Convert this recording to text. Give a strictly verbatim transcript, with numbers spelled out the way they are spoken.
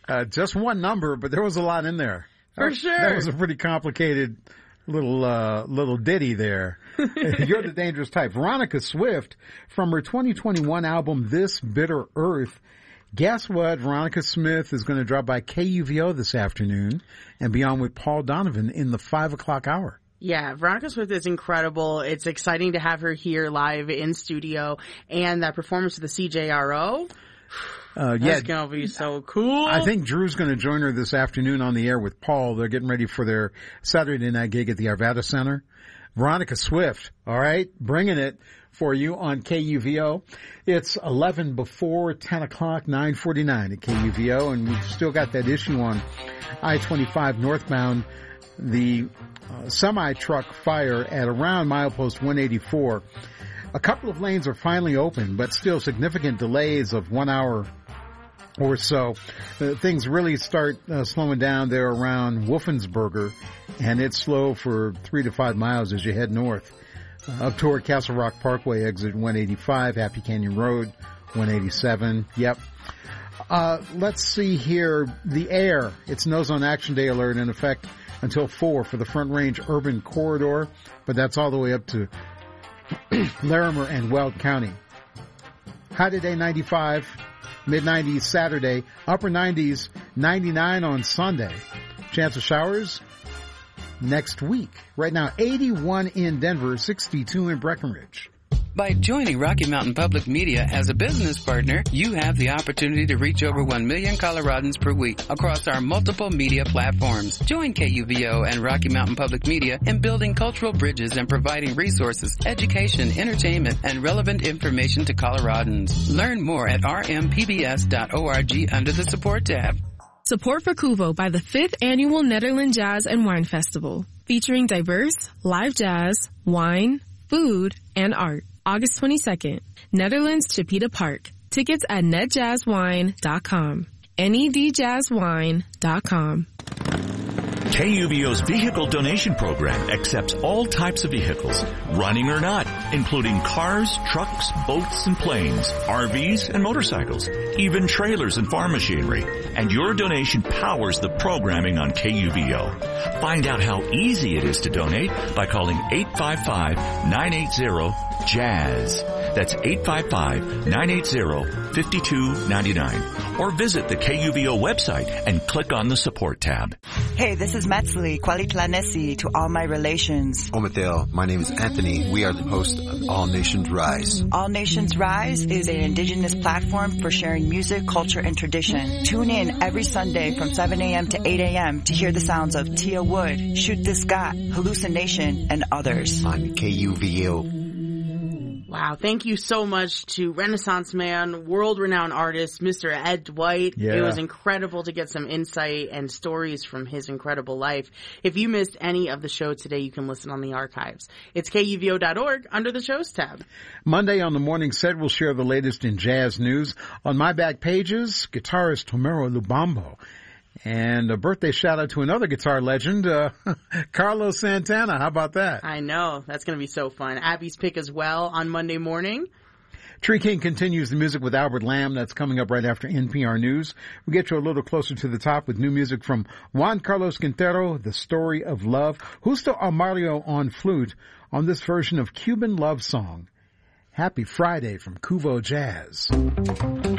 Uh, just one number, but there was a lot in there. For that, sure. That was a pretty complicated little uh, little ditty there. You're the Dangerous Type. Veronica Swift, from her twenty twenty-one album, This Bitter Earth. Guess what? Veronica Smith is going to drop by K U V O this afternoon and be on with Paul Donovan in the five o'clock hour. Yeah, Veronica Swift is incredible. It's exciting to have her here live in studio, and that performance of the C J R O. Uh, That's yeah, going to be so cool. I think Drew's going to join her this afternoon on the air with Paul. They're getting ready for their Saturday night gig at the Arvada Center. Veronica Swift, all right, bringing it for you on K U V O. It's eleven before ten o'clock, nine forty-nine at K U V O, and we've still got that issue on I twenty-five northbound, the uh, semi-truck fire at around milepost one eighty-four. A couple of lanes are finally open, but still significant delays of one hour or so. Uh, things really start uh, slowing down there around Wolfensberger, and it's slow for three to five miles as you head north. Uh, up toward Castle Rock Parkway, exit one eighty-five, Happy Canyon Road, one eighty-seven. Yep. Uh, let's see here. The air. It's No Zone Action Day alert in effect until four for the Front Range Urban Corridor, but that's all the way up to Larimer and Weld County. High today, ninety-five. Mid nineties Saturday. Upper nineties, ninety-nine on Sunday. Chance of showers next week. Right now, eighty-one in Denver, sixty-two in Breckenridge. By joining Rocky Mountain Public Media as a business partner, you have the opportunity to reach over one million Coloradans per week across our multiple media platforms. Join K U V O and Rocky Mountain Public Media in building cultural bridges and providing resources, education, entertainment, and relevant information to Coloradans. Learn more at r m p b s dot org under the support tab. Support for Kuvo by the fifth Annual Netherlands Jazz and Wine Festival, featuring diverse live jazz, wine, food, and art. August twenty-second, Netherlands Chipeta Park. Tickets at net jazz wine dot com. N E D jazz wine dot com. K U V O's vehicle donation program accepts all types of vehicles, running or not, including cars, trucks, boats, and planes, R Vs, and motorcycles, even trailers and farm machinery. And your donation powers the programming on K U V O. Find out how easy it is to donate by calling eight five five, nine eight zero, jazz. That's eight five five, nine eight zero, five two nine nine. Or visit the K U V O website and click on the support tab. Hey, this is Matsuli, Kwalitlanesi to all my relations. Omateo, my name is Anthony. We are the host of All Nations Rise. All Nations Rise is an indigenous platform for sharing music, culture, and tradition. Tune in every Sunday from seven a.m. to eight a.m. to hear the sounds of Tia Wood, Shoot This Got, Hallucination, and others. On K U V O. Wow, thank you so much to Renaissance man, world-renowned artist, Mister Ed Dwight. Yeah. It was incredible to get some insight and stories from his incredible life. If you missed any of the show today, you can listen on the archives. It's K U V O dot org under the shows tab. Monday on the morning set, we'll share the latest in jazz news. On my back pages, guitarist Homero Lubambo. And a birthday shout-out to another guitar legend, uh, Carlos Santana. How about that? I know. That's going to be so fun. Abby's pick as well on Monday morning. Tree King continues the music with Albert Lamb. That's coming up right after N P R News. We'll get you a little closer to the top with new music from Juan Carlos Quintero, The Story of Love. Justo Amario on flute on this version of Cuban Love Song. Happy Friday from Kuvo Jazz.